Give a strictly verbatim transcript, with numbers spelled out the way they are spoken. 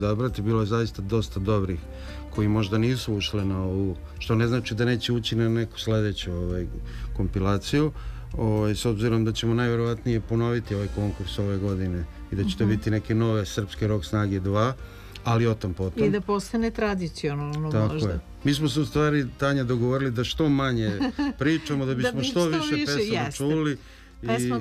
Zabrati, bilo je zaista dosta dobrih koji možda nisu ušle na ovu, što ne znači da neće ući na neku sledeću ovaj, kompilaciju, ovaj, s obzirom da ćemo najverovatnije ponoviti ovaj konkurs ove godine i da će to uh -huh. biti neke nove srpske rock snage dva, ali o tom potom. I da postane tradicionalno tako možda. Je. Mi smo se u stvari, Tanja, dogovorili da što manje pričamo, da bismo da bi što, što više, više pesama čuli. Pesma